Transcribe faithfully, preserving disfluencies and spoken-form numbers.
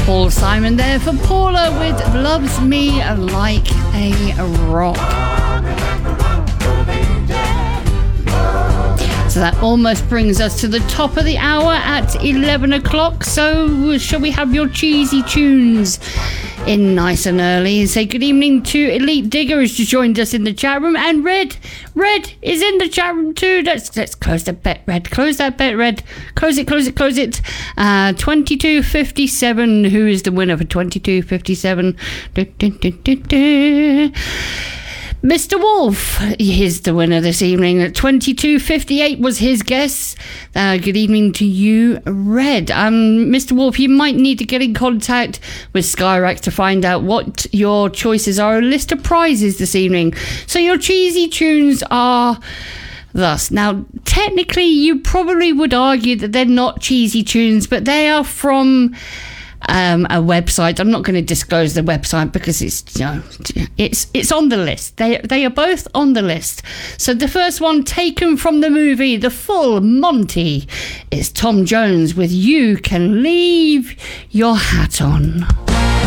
Paul Simon there for Paula with Loves Me Like a Rock. So that almost brings us to the top of the hour at eleven o'clock. So shall we have your cheesy tunes in nice and early and say good evening to Elite Digger, who's just joined us in the chat room, and Red Red is in the chat room too. Let's let's close that bet, Red. Close that bet, Red. Close it, close it, close it. Uh, twenty-two fifty-seven. Who is the winner for twenty-two fifty-seven? Mister Wolf is the winner this evening. twenty-two fifty-eight was his guess. Uh, good evening to you, Red. Um, Mister Wolf, you might need to get in contact with Skyrax to find out what your choices are. A list of prizes this evening. So your cheesy tunes are thus. Now, technically, you probably would argue that they're not cheesy tunes, but they are from Um, a website. I'm not going to disclose the website because it's, you know, it's it's on the list. They they are both on the list. So the first one, taken from the movie The Full Monty, is Tom Jones with You Can Leave Your Hat On.